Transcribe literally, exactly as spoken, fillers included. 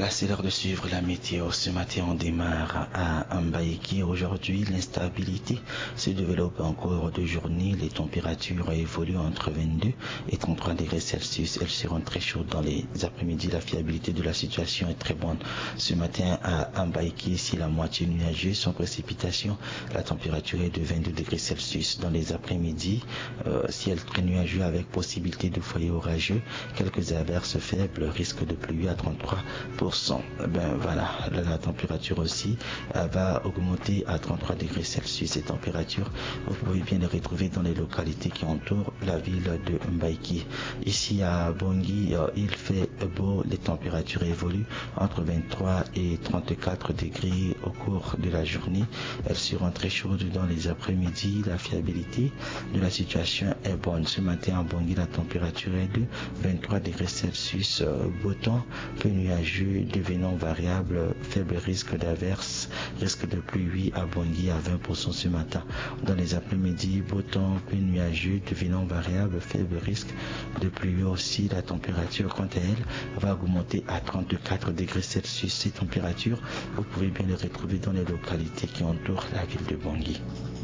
Voilà, c'est l'heure de suivre la météo. Ce matin, on démarre à Mbaïki. Aujourd'hui, l'instabilité se développe en cours de journée. Les températures évoluent entre vingt-deux et trente-trois degrés Celsius. Elles seront très chaudes dans les après-midi. La fiabilité de la situation est très bonne. Ce matin, à Mbaïki, c'est la moitié nuageuse, sans précipitation. La température est de vingt-deux degrés Celsius. Dans les après-midi, euh, ciel très nuageux avec possibilité de foyer orageux. Quelques averses faibles, risque de pluie à trente-trois pour cent. Ben voilà, la, la température aussi euh, va augmenter à trente-trois degrés Celsius. Ces températures, vous pouvez bien les retrouver dans les localités qui entourent la ville de Mbaïki. Ici à Bangui, euh, il fait beau, les températures évoluent entre vingt-trois et trente-quatre degrés au cours de la journée. Elles seront très chaudes dans les après-midi. La fiabilité de la situation est bonne. Ce matin à Bangui, la température est de vingt-trois degrés Celsius. Euh, beau temps, peu nuageux, devenant variable, faible risque d'averse, risque de pluie à Bangui à vingt pour cent ce matin. Dans les après-midi, beau temps, peu nuageux, devenant variable, faible risque de pluie aussi. La température, quant à elle, va augmenter à trente-quatre degrés Celsius. Ces températures, vous pouvez bien les retrouver dans les localités qui entourent la ville de Bangui.